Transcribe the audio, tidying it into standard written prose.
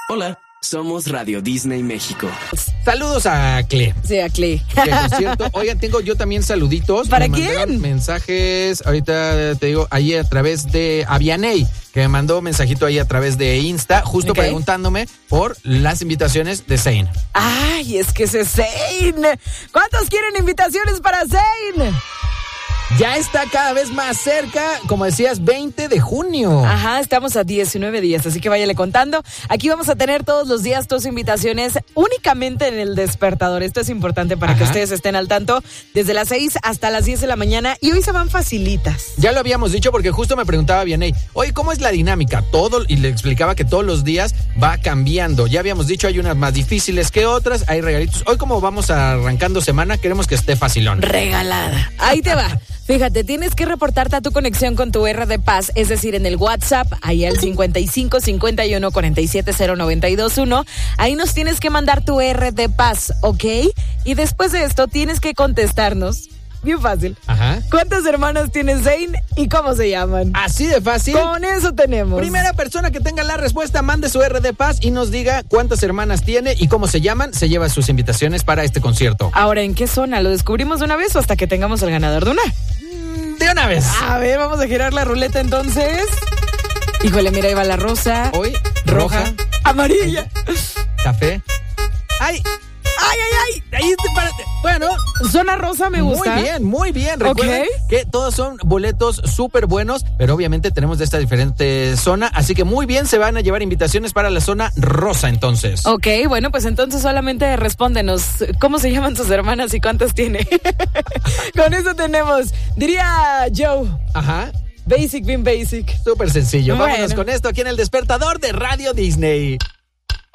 Hola, somos Radio Disney México. Saludos a Cle. Sí, a Cle. Que por cierto, oigan, tengo yo también saluditos. ¿Para me quién? mandaron mensajes, ahorita te digo, ahí a través de Avianey, que me mandó un mensajito ahí a través de Insta, justo preguntándome por las invitaciones de Zayn. Ay, es que ese Zayn. ¿Cuántos quieren invitaciones para Zayn? Ya está cada vez más cerca, como decías, 20 de junio. Ajá, estamos a 19 días, así que váyale contando. Aquí vamos a tener todos los días tus invitaciones únicamente en El Despertador. Esto es importante para que ustedes estén al tanto desde las 6 hasta las 10 de la mañana. Y hoy se van facilitas. Ya lo habíamos dicho porque justo me preguntaba Vianey, oye, ¿cómo es la dinámica? Y le explicaba que todos los días va cambiando. Ya habíamos dicho, hay unas más difíciles que otras, hay regalitos. Hoy como vamos arrancando semana, queremos que esté facilón. Regalada. Ahí te va. Fíjate, tienes que reportarte a tu conexión con tu R de Paz, es decir, en el WhatsApp, ahí al 55 51 47 0921. Ahí nos tienes que mandar tu R de Paz, ¿ok? Y después de esto tienes que contestarnos. Bien fácil. Ajá. ¿Cuántas hermanas tiene Zayn y cómo se llaman? Así de fácil. Con eso tenemos. Primera persona que tenga la respuesta, mande su R de Paz y nos diga cuántas hermanas tiene y cómo se llaman, se lleva sus invitaciones para este concierto. Ahora, ¿en qué zona? ¿Lo descubrimos de una vez o hasta que tengamos el ganador de una? De una vez. A ver, vamos a girar la ruleta entonces. Híjole, mira, ahí va la rosa. Hoy, roja, amarilla, café. ¡Ay! ¡Ay, ay, ay! Ahí te párate. Bueno, zona rosa me gusta. Muy bien. Recuerden que todos son boletos súper buenos, pero obviamente tenemos de esta diferente zona, así que muy bien, se van a llevar invitaciones para la zona rosa entonces. Ok, bueno, pues entonces solamente respóndenos cómo se llaman sus hermanas y cuántas tiene. Con eso tenemos, diría Joe. Ajá. Basic, bien basic. Súper sencillo. Bueno. Vámonos con esto aquí en El Despertador de Radio Disney.